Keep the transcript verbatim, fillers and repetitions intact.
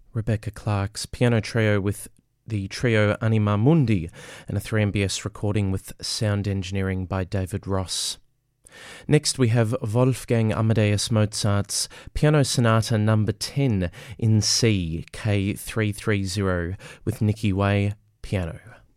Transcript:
Rebecca Clark's piano trio with the trio Anima Mundi, and a three M B S recording with sound engineering by David Ross. Next we have Wolfgang Amadeus Mozart's Piano Sonata number ten in C, K three thirty, with Nicky Way, piano.